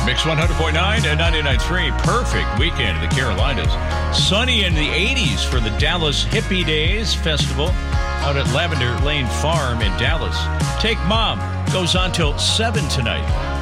Mix 100.9 and 99.3. Perfect weekend in the Carolinas. Sunny in the 80s for the Dallas Hippie Days Festival out at Lavender Lane Farm in Dallas. Take Mom goes on till 7 tonight.